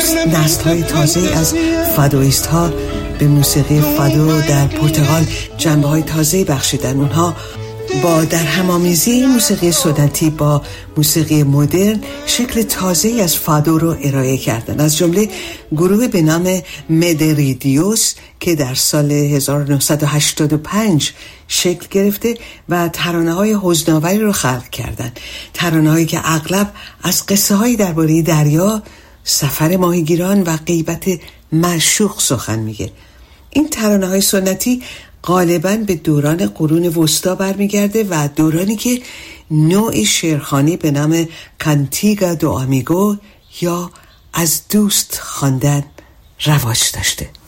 نسل‌های تازه از فادویست‌ها به موسیقی فادو در پرتغال جنبه‌های تازه بخشیدن. اونها با در هم‌آمیزی موسیقی سنتی با موسیقی مدرن شکل تازه‌ای از فادو رو ارائه کردن، از جمله گروه به نام مدریدیوس که در سال 1985 شکل گرفته و ترانه‌های حزن‌آوری رو خلق کردن، ترانه‌هایی که اغلب از قصه‌هایی درباره دریا، سفر ماهیگیران و غیبت معشوق سخن میگه. این ترانه‌های سنتی غالباً به دوران قرون وسطا برمیگرده و دورانی که نوع شعرخوانی به نام کانتیگا دو آمیگو یا از دوست خواندن رواج داشته.